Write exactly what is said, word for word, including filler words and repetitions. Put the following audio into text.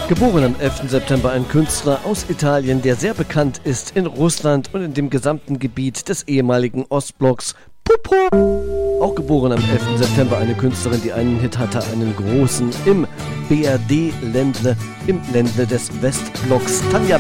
Geboren am elften September ein Künstler aus Italien, der sehr bekannt ist in Russland und in dem gesamten Gebiet des ehemaligen Ostblocks. Pupu. Auch geboren am elften September eine Künstlerin, die einen Hit hatte, einen großen im B R D-Ländle, im Ländle des Westblocks. Tanja